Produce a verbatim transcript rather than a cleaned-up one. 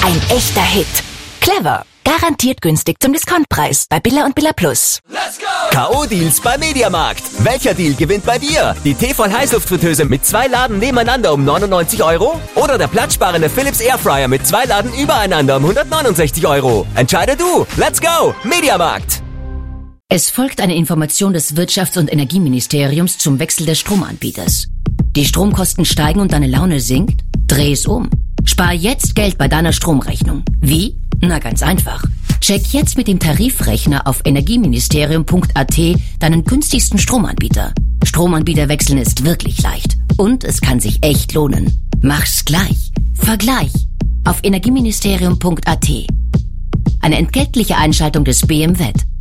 Ein echter Hit. Clever. Garantiert günstig zum Diskontpreis bei Billa und Billa Plus. Let's go! K O-Deals bei Mediamarkt. Welcher Deal gewinnt bei dir? Die Tefal-Heißluftfritteuse mit zwei Laden nebeneinander um neunundneunzig Euro? Oder der platzsparende Philips Airfryer mit zwei Laden übereinander um hundertneunundsechzig Euro? Entscheide du. Let's go! Mediamarkt. Es folgt eine Information des Wirtschafts- und Energieministeriums zum Wechsel des Stromanbieters. Die Stromkosten steigen und deine Laune sinkt? Dreh es um. Spar jetzt Geld bei deiner Stromrechnung. Wie? Na, ganz einfach. Check jetzt mit dem Tarifrechner auf energieministerium punkt a t deinen günstigsten Stromanbieter. Stromanbieter wechseln ist wirklich leicht. Und es kann sich echt lohnen. Mach's gleich. Vergleich. Auf energieministerium punkt a t. Eine entgeltliche Einschaltung des B M W.